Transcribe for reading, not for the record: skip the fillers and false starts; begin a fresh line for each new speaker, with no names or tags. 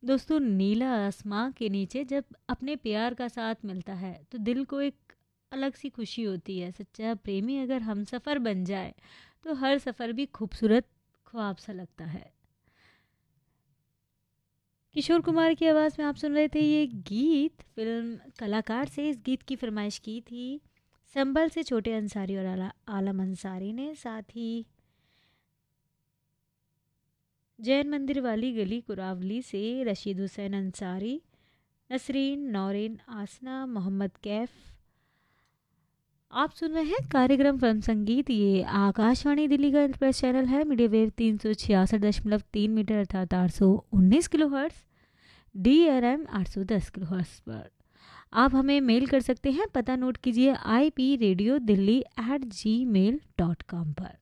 दोस्तों, नीला आसमां के नीचे जब अपने प्यार का साथ मिलता है तो दिल को एक अलग सी खुशी होती है। सच्चा प्रेमी अगर हमसफ़र बन जाए तो हर सफ़र भी खूबसूरत ख्वाब सा लगता है। किशोर कुमार की आवाज़ में आप सुन रहे थे ये गीत। फिल्म कलाकार से इस गीत की फरमाइश की थी संभल से छोटे अंसारी और आलम अंसारी ने। साथ ही जैन मंदिर वाली गली कुरावली से रशीद हुसैन अंसारी, नसरीन, नौरीन, आसना, मोहम्मद कैफ। आप सुन रहे हैं कार्यक्रम फिल्म संगीत। ये आकाशवाणी दिल्ली का एक्सप्रेस चैनल है। मीडिया वेव 366.3 मीटर अर्थात 819 kilo hertz, DRM 810 kilo hertz पर। आप हमें मेल कर सकते हैं। पता नोट कीजिए, IP Radio Delhi@gmail.com पर।